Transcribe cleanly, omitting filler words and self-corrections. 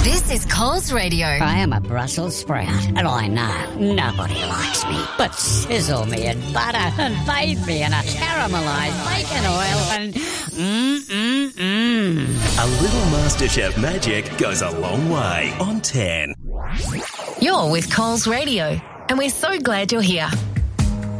This is Coles Radio. I am a Brussels sprout, and I know nobody likes me. But sizzle me in butter and bathe me in a caramelised bacon oil and A little MasterChef magic goes a long way on 10. You're with Coles Radio, and we're so glad you're here.